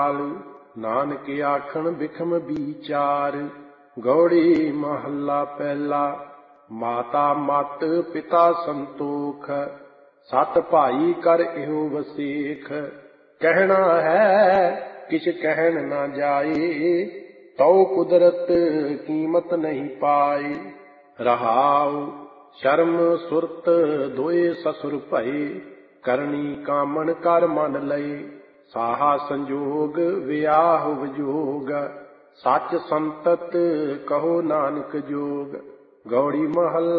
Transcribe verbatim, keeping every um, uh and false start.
नानक आखन बिखम विचार। गौड़ी महला पहला। माता मत पिता संतोख, सत भाई कर इहो वसेख। कहना है किछ कहन न जाए, तौ कुदरत कीमत नहीं पाए। रहाउ शर्म सुरत दोए ससुर भये, करनी कामन कर मन लय। साहा संजोग वियाह विजोग, सच संतत कहो नानक जोग। गौड़ी महला